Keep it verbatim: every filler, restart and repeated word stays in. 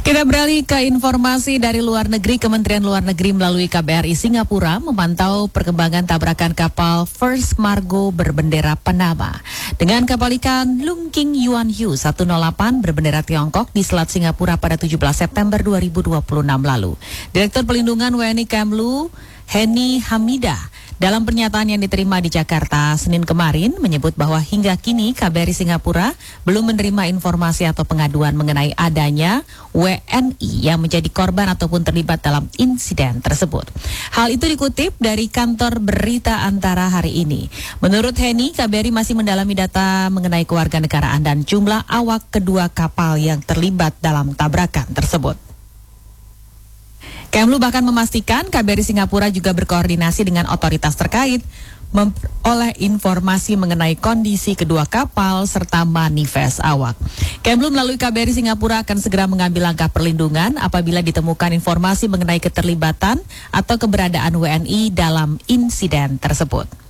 Kita beralih ke informasi dari luar negeri. Kementerian Luar Negeri melalui K B R I Singapura memantau perkembangan tabrakan kapal First Margo berbendera Panama dengan kapal ikan Lung King Yuan Yu seratus delapan berbendera Tiongkok di Selat Singapura pada tujuh belas September dua ribu dua puluh enam lalu. Direktur Pelindungan W N I Kemlu, Heni Hamidah, dalam pernyataan yang diterima di Jakarta Senin kemarin menyebut bahwa hingga kini K B R I Singapura belum menerima informasi atau pengaduan mengenai adanya W N I yang menjadi korban ataupun terlibat dalam insiden tersebut. Hal itu dikutip dari kantor berita Antara hari ini. Menurut Heni, K B R I masih mendalami data mengenai kewarganegaraan dan jumlah awak kedua kapal yang terlibat dalam tabrakan tersebut. Kemlu bahkan memastikan K B R I Singapura juga berkoordinasi dengan otoritas terkait memperoleh informasi mengenai kondisi kedua kapal serta manifest awak. Kemlu melalui K B R I Singapura akan segera mengambil langkah perlindungan apabila ditemukan informasi mengenai keterlibatan atau keberadaan W N I dalam insiden tersebut.